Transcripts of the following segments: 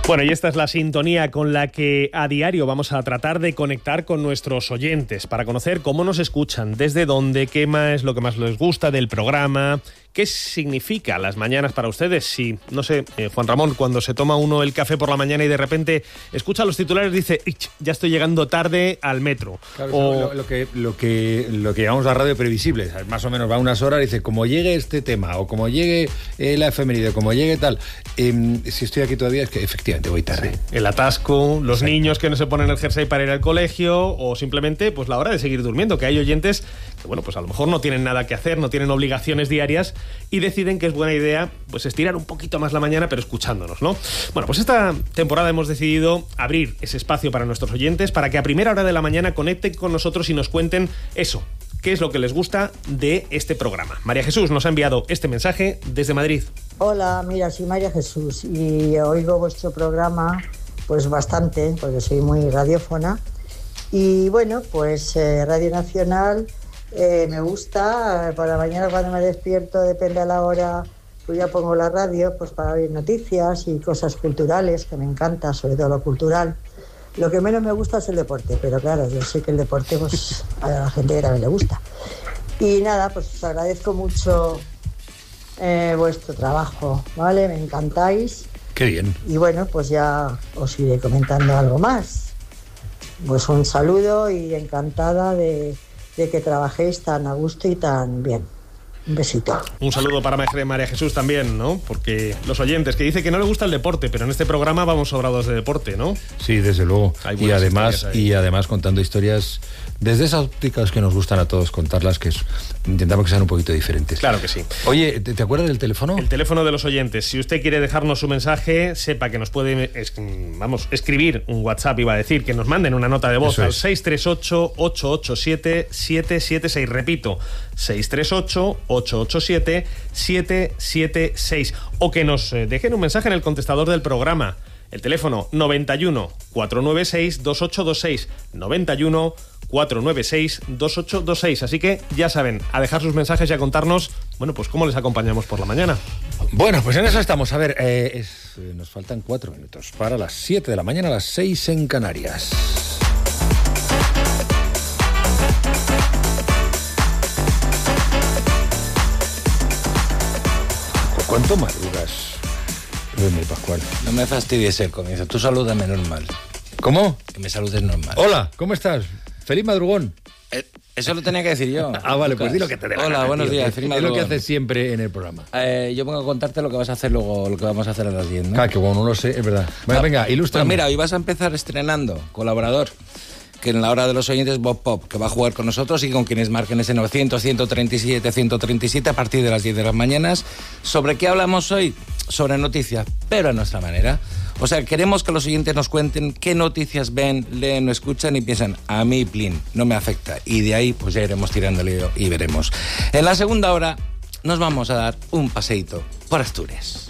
Bueno, y esta es la sintonía con la que a diario vamos a tratar de conectar con nuestros oyentes para conocer cómo nos escuchan, desde dónde, qué más es lo que más les gusta del programa, qué significa las mañanas para ustedes. Si, no sé, Juan Ramón, cuando se toma uno el café por la mañana y de repente escucha los titulares y dice, ya estoy llegando tarde al metro. Claro, o lo que llamamos la radio previsible, ¿sabes? Más o menos va unas horas y dice, como llegue este tema, o como llegue la efeméride, como llegue tal. Si estoy aquí todavía es que efectivamente voy tarde. Sí. El atasco, los Exacto. niños que no se ponen el jersey para ir al colegio, o simplemente pues la hora de seguir durmiendo, que hay oyentes que, bueno, pues a lo mejor no tienen nada que hacer, no tienen obligaciones diarias y deciden que es buena idea pues estirar un poquito más la mañana, pero escuchándonos, ¿no? Bueno, pues esta temporada hemos decidido abrir ese espacio para nuestros oyentes para que a primera hora de la mañana conecten con nosotros y nos cuenten eso, qué es lo que les gusta de este programa. María Jesús nos ha enviado este mensaje desde Madrid. Hola, mira, soy María Jesús y oigo vuestro programa pues bastante, porque soy muy radiófona. Y bueno, pues Radio Nacional me gusta. Por la mañana cuando me despierto, depende a la hora, pues ya pongo la radio pues para oír noticias y cosas culturales, que me encanta, sobre todo lo cultural. Lo que menos me gusta es el deporte, pero claro, yo sé que el deporte pues a la gente que también le gusta. Y nada, pues os agradezco mucho vuestro trabajo, ¿vale? Me encantáis. Qué bien. Y bueno, pues ya os iré comentando algo más. Pues un saludo y encantada de que trabajéis tan a gusto y tan bien. Un besito. Un saludo para María Jesús también, ¿no? Porque los oyentes, que dice que no le gusta el deporte, pero en este programa vamos sobrados de deporte, ¿no? Sí, desde luego. Hay buenas historias ahí. Y además contando historias desde esas ópticas que nos gustan a todos contarlas, que intentamos que sean un poquito diferentes. Claro que sí. Oye, ¿te acuerdas del teléfono? El teléfono de los oyentes. Si usted quiere dejarnos su mensaje, sepa que nos puede escribir un WhatsApp, iba a decir, que nos manden una nota de voz al 638-887-776. Repito, 638-887-776. O que nos dejen un mensaje en el contestador del programa. El teléfono 91-496-2826. 91-496-2826. Así que ya saben, a dejar sus mensajes y a contarnos, bueno, pues cómo les acompañamos por la mañana. Bueno, pues en eso estamos. A ver, nos faltan 4 minutos para las 7 de la mañana, las 6 en Canarias. ¿Cuánto madrugas, Pascual? No me fastidies el comienzo. Tú salúdame normal. ¿Cómo? Que me saludes normal. Hola, ¿cómo estás? Feliz madrugón. Eso lo tenía que decir yo. Vale, pues di lo que te dé la gana. Hola, buenos tío, días. Es lo que haces siempre en el programa. Yo vengo a contarte lo que vas a hacer luego, lo que vamos a hacer a las 10, ¿no? Ah, que bueno, no lo sé, es verdad. Venga, ilustra. Pues mira, hoy vas a empezar estrenando colaborador, que en la hora de los oyentes Bob Pop, que va a jugar con nosotros y con quienes marquen ese 900-137-137 a partir de las 10 de las mañanas. ¿Sobre qué hablamos hoy? Sobre noticias, pero a nuestra manera. O sea, queremos que los oyentes nos cuenten qué noticias ven, leen o escuchan y piensan, a mí, plin, no me afecta. Y de ahí, pues ya iremos tirándole y veremos. En la segunda hora nos vamos a dar un paseíto por Asturias.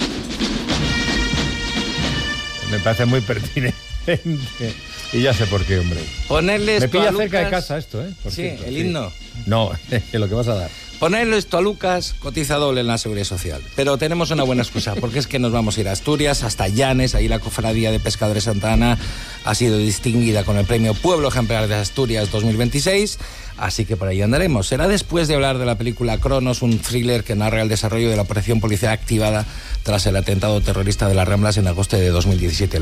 Me parece muy pertinente. Y ya sé por qué, hombre. Ponerle Me esto pilla a cerca de Lucas. casa esto, ¿eh? Por Sí, cierto, el himno. No, que lo que vas a dar. Ponerle esto a Lucas cotiza doble en la Seguridad Social. Pero tenemos una buena excusa, porque es que nos vamos a ir a Asturias, hasta Llanes. Ahí la Cofradía de Pescadores Santa Ana ha sido distinguida con el premio Pueblo Ejemplar de Asturias 2026. Así que por ahí andaremos. Será después de hablar de la película Cronos, un thriller que narra el desarrollo de la operación policial activada tras el atentado terrorista de las Ramblas en agosto de 2017.